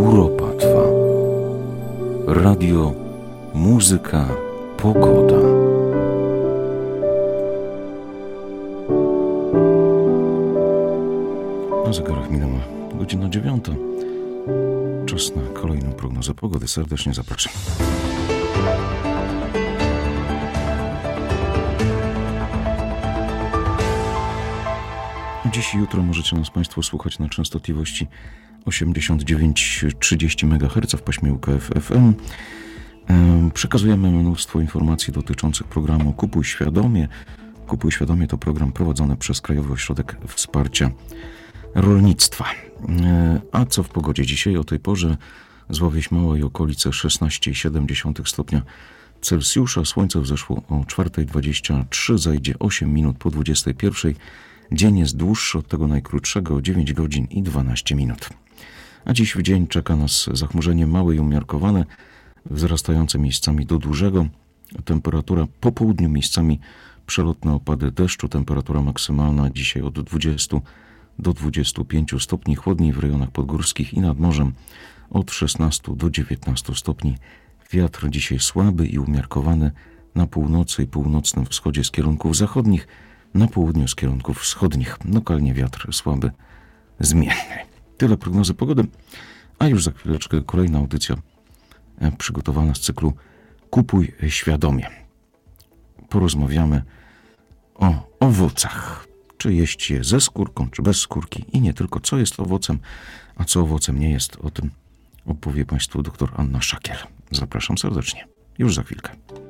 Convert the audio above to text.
Kuropatwa. Radio, muzyka, pogoda. Na zegarach minęła godzina 9. Czas na kolejną prognozę pogody. Serdecznie zapraszam. Dziś i jutro możecie nas Państwo słuchać na częstotliwości 89,30 MHz w paśmie UKF FM. Przekazujemy mnóstwo informacji dotyczących programu Kupuj Świadomie. Kupuj Świadomie to program prowadzony przez Krajowy Ośrodek Wsparcia Rolnictwa. A co w pogodzie? Dzisiaj o tej porze Złowieś Mała i okolice 16,7 stopnia Celsjusza. Słońce wzeszło o 4:23, zajdzie 8 minut po 21. Dzień jest dłuższy od tego najkrótszego, 9 godzin i 12 minut. A dziś w dzień czeka nas zachmurzenie małe i umiarkowane, wzrastające miejscami do dużego. Temperatura po południu miejscami przelotne opady deszczu. Temperatura maksymalna dzisiaj od 20 do 25 stopni, chłodniej w rejonach podgórskich i nad morzem od 16 do 19 stopni. Wiatr dzisiaj słaby i umiarkowany na północy i północnym wschodzie z kierunków zachodnich, na południu z kierunków wschodnich. Lokalnie wiatr słaby, zmienny. Tyle prognozy pogody, a już za chwileczkę kolejna audycja przygotowana z cyklu Kupuj Świadomie. Porozmawiamy o owocach. Czy jeść je ze skórką, czy bez skórki i nie tylko. Co jest owocem, a co owocem nie jest. O tym opowie Państwu dr Anna Szakiel. Zapraszam serdecznie. Już za chwilkę.